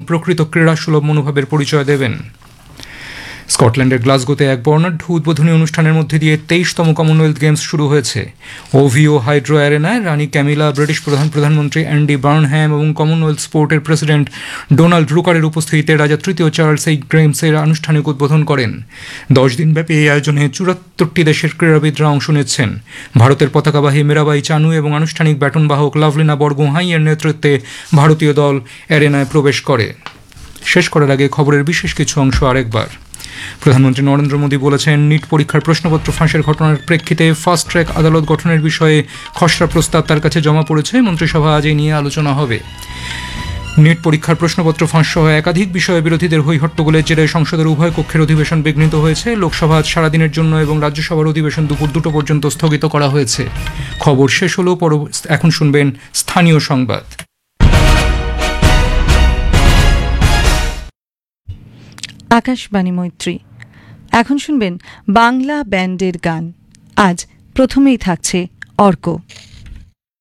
প্রকৃত ক্রীড়াসুলভ মনোভাবের পরিচয় দেবেন। স্কটল্যান্ডের গ্লাসগোতে এক বর্ণাঢ্য উদ্বোধনী অনুষ্ঠানের মধ্যে দিয়ে 23তম কমনওয়েলথ গেমস শুরু হয়েছে। ওভিও হাইড্রো অ্যারেনায় রানী ক্যামিলা, ব্রিটিশ প্রধানমন্ত্রী অ্যান্ডি বার্নহ্যাম এবং কমনওয়েলথ স্পোর্টের প্রেসিডেন্ট ডোনাল্ড রুকারের উপস্থিতিতে রাজা তৃতীয় চার্লস এই গেমসের আনুষ্ঠানিক উদ্বোধন করেন। 10 দিনব্যাপী এই আয়োজনে 74টি দেশের ক্রীড়াবিদরা অংশ নিচ্ছেন। ভারতের পতাকাবাহী মীরাবাই চানু এবং আনুষ্ঠানিক ব্যাটনবাহক লাভলিনা বরগোহাইয়ের নেতৃত্বে ভারতীয় দল অ্যারেনায় প্রবেশ করে। শেষ করার আগে খবরের বিশেষ কিছু অংশ আরেকবার। প্রধানমন্ত্রী নরেন্দ্র মোদী বলেছেন, নিট পরীক্ষার প্রশ্নপত্র ফাঁসের ঘটনার প্রেক্ষিতে ফাস্ট ট্র্যাক আদালত গঠনের বিষয়ে খসড়া প্রস্তাব তার কাছে জমা পড়েছে। মন্ত্রিসভা আজ এই নিয়ে আলোচনা হবে। নিট পরীক্ষার প্রশ্নপত্র ফাঁস সহ একাধিক বিষয়ে বিরোধীদের হইহট্টগোলের জেরে সংসদের উভয় কক্ষের অধিবেশন বিঘ্নিত হয়েছে। লোকসভা আজ সারাদিনের জন্য এবং রাজ্যসভার অধিবেশন দুপুর 2টো পর্যন্ত স্থগিত করা হয়েছে। খবর শেষ হলো। এখন শুনবেন স্থানীয় সংবাদ। আকাশবাণী মৈত্রী। এখন শুনবেন বাংলা ব্যান্ডের গান। আজ প্রথমেই থাকছে অর্ক।